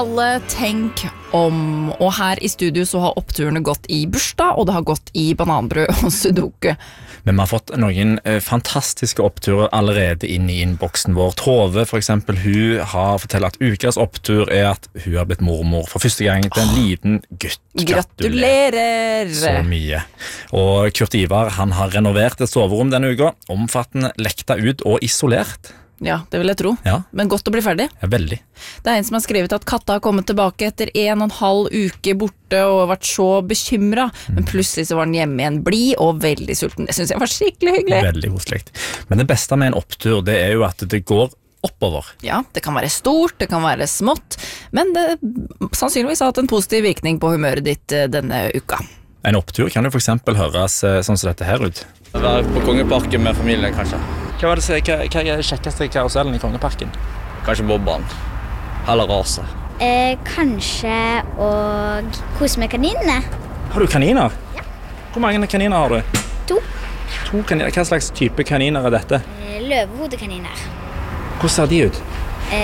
Alle tenk om, og her I studio så har oppturene gått I bursdag, og det har gått I bananbrød og sudoku. Men vi har fått noen fantastiske oppturer allerede inn I innboksen vår. Tove for eksempel, hun har fortalt at ukas opptur at hun har blitt mormor for første gang til en liten gutt. Gratulerer! Så mye. Og Kurt Ivar, han har renovert et soverom denne uka, omfattende lekta ut og isolert. Ja, det vil jeg tro. Ja. Men godt å bli ferdig. Ja, veldig. Det en som har skrevet at katta har kommet tilbake etter 1,5 uke borte og vært så bekymret, men plutselig så var den hjemme igjen blid og veldig sulten. Det synes jeg var skikkelig hyggelig. Veldig koselig. Men det beste med en opptur, det jo at det går oppover. Ja, det kan være stort, det kan være smått, men det sannsynligvis har hatt en positiv virkning på humøret ditt denne uka. En opptur kan jo for eksempel høres sånn som dette her ut. Være på Kongeparken med familien, kanskje. Hva det kjekkeste karusellen I Kongeparken? Kanskje bobbanen. Eller rase. Kanskje å kose med kaninene. Har du kaniner? Ja. Hvor mange kaniner har du? 2. 2 kaniner. Hva slags type kaniner dette? Løvehodekaniner. Hvordan ser de ut?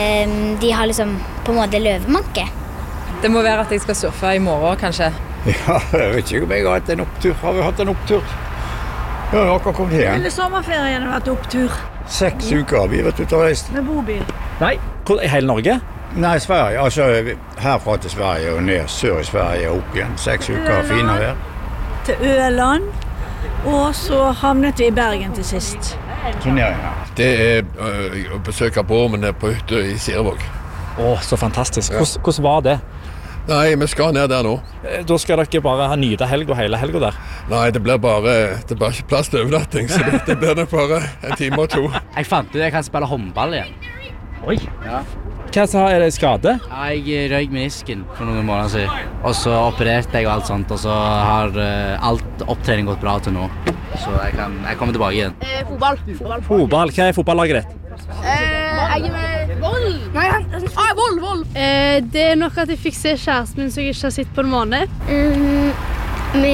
De har liksom på en måte løvemanke. Det må være at jeg skal surfe I morgen, kanskje. Ja, jeg vet ikke om jeg har hatt en opptur. Har vi hatt en opptur? Ja, dere har kommet hjem. Hele sommerferien har vært opptur. 6 uker har vi vært ute og reist. Med bobil. Nei, I hele Norge? Nei, Sverige. Altså, herfra til Sverige og ned sør I Sverige og opp igjen. 6 uker, fine vær. Til Øland. Og så havnet vi I Bergen til sist. Turneringer. Det å besøke bormene på hytta I Sirevåg. Så fantastisk. Hvordan var det? Nei, vi skal ned der nå. Da skal dere bare ha nyte helg og hele helga der? Nei, det blir ikke plass til overnatting, så det blir nok bare en time og 2. Jeg fant ut jeg kan spille håndball igjen. Oi! Ja. Hva så det skade? Ja, jeg røyk menisken for noen måneder siden. Og så opererte jeg og alt sånt, og så har alt opptrening gått bra til nå. Så jeg kommer tilbake igjen. Fotball. Hva fotballaget ditt? Jeg med Vold. Nei, Vold. Det nok at jeg fikk se kjæresten min som jeg ikke har sett på en måned. Vi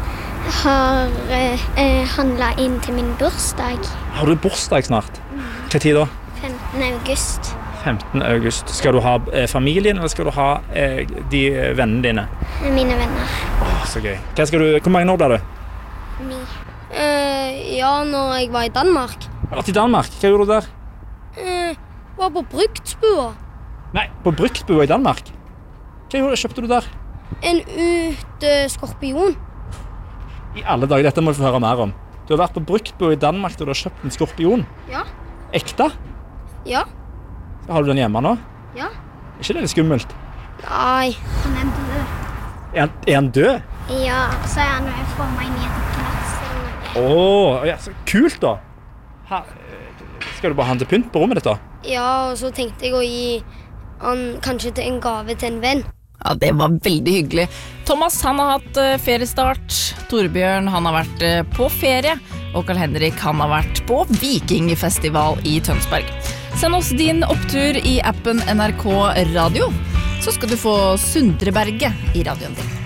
har handlet inn til min bursdag. Har du bursdag snart? Hva tid da? 15. august. 15. august. Skal du ha familien, eller skal du ha de vennene dine? Mine venner. Så gøy. Hvor mange år ble du? 9. Ja, når jeg var I Danmark. Har du I Danmark? Hva gjorde du der? Var på Bruktbua. Nei, på Bruktbua I Danmark? Hva kjøpte du der? En uteskorpion. I alle dager, dette må vi få høre mer om. Du har vært på Bruktbua I Danmark og du har kjøpt en skorpion. Ja. Ekte? Ja. Har du den hjemme nå? Ja. Ikke det litt skummelt? Nei. Han død. Er han død? Ja, så han får meg ned til plass. Ja, så kult da. Skal du bare ha han til pynt på rommet ditt da? Ja, og så tenkte jeg å gi han kanskje til en gave til en venn. Ja, det var veldig hyggelig. Thomas, han har hatt feriestart. Torbjørn, han har vært på ferie. Og Karl Henrik, han har vært på Vikingfestival I Tønsberg. Send oss din opptur I appen NRK Radio, så skal du få Sundreberget I radioen din.